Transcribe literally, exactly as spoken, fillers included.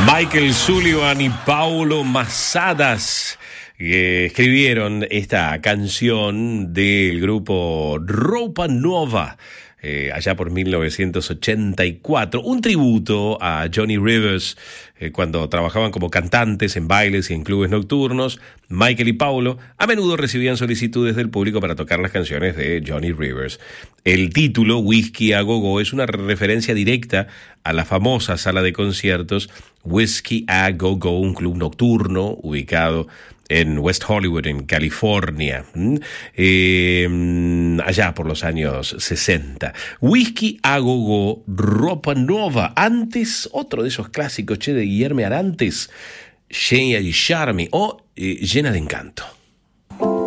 Michael Sullivan y Paulo Masadas eh, escribieron esta canción del grupo Roupa Nova. Eh, allá por mil novecientos ochenta y cuatro, un tributo a Johnny Rivers eh, cuando trabajaban como cantantes en bailes y en clubes nocturnos. Michael y Paulo a menudo recibían solicitudes del público para tocar las canciones de Johnny Rivers. El título, Whisky a Go Go, es una referencia directa a la famosa sala de conciertos Whisky a Go Go, un club nocturno ubicado en West Hollywood, en California, eh, allá por los años sesenta. Whisky a Go Go, Roupa Nova. Antes, otro de esos clásicos, che, de Guillermo Arantes, Llena de Charme o eh, Llena de Encanto.